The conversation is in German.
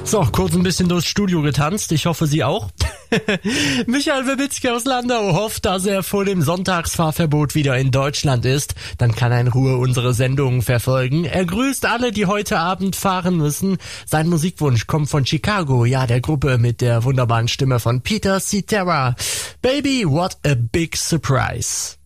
So, kurz ein bisschen durchs Studio getanzt. Ich hoffe, Sie auch. Michael Wibitzki aus Landau hofft, dass er vor dem Sonntagsfahrverbot wieder in Deutschland ist. Dann kann er in Ruhe unsere Sendungen verfolgen. Er grüßt alle, die heute Abend fahren müssen. Sein Musikwunsch kommt von Chicago, ja, der Gruppe mit der wunderbaren Stimme von Peter Cetera. Baby, what a big surprise.